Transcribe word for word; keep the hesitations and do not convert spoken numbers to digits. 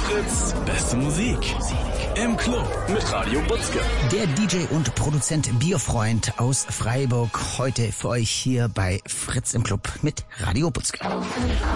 Fritz, beste Musik. Im Club mit Radio Butzke. Der D J und Produzent Bierfreund aus Freiburg. Heute für euch hier bei Fritz im Club mit Radio Butzke.